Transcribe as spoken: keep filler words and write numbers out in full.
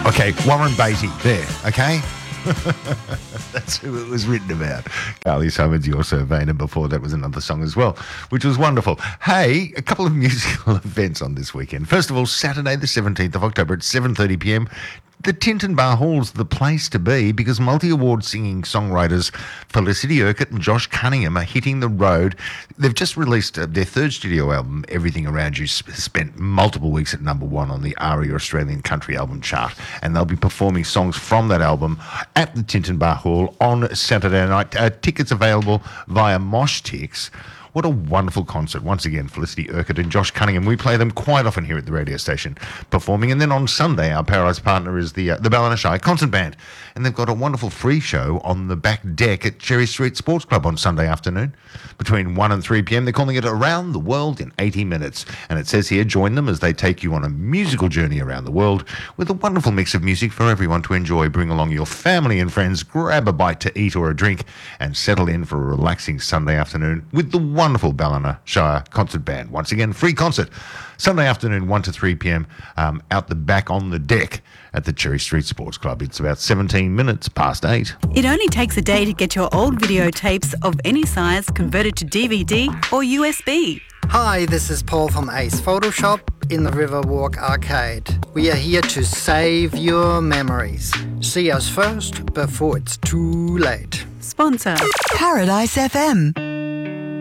Okay, Warren Beatty, there, okay? That's who it was written about. Carly Simons, Your Surveyor, and before that was another song as well, which was wonderful. Hey, a couple of musical events on this weekend. First of all, Saturday the seventeenth of October at seven thirty p m, the Tinton Bar Hall's the place to be because multi-award singing songwriters Felicity Urquhart and Josh Cunningham are hitting the road. They've just released uh, their third studio album, Everything Around You, sp- spent multiple weeks at number one on the A R I A Australian Country Album Chart, and they'll be performing songs from that album at the Tinton Bar Hall on Saturday night. Uh, tickets available via Mosh Tix. What a wonderful concert. Once again, Felicity Urquhart and Josh Cunningham. We play them quite often here at the radio station performing. And then on Sunday, our Paradise partner is the uh, the Ballina Shire Concert Band. And they've got a wonderful free show on the back deck at Cherry Street Sports Club on Sunday afternoon between one and three p m. They're calling it Around the World in eighty minutes. And it says here, join them as they take you on a musical journey around the world with a wonderful mix of music for everyone to enjoy. Bring along your family and friends, grab a bite to eat or a drink, and settle in for a relaxing Sunday afternoon with the wonderful Ballina Shire Concert Band. Once again, free concert Sunday afternoon, one to three p m, um, out the back on the deck at the Cherry Street Sports Club. It's about seventeen minutes past eight. It only takes a day to get your old videotapes of any size converted to D V D or U S B. Hi, this is Paul from Ace Photoshop in the Riverwalk Arcade. We are here to save your memories. See us first before it's too late. Sponsor Paradise F M.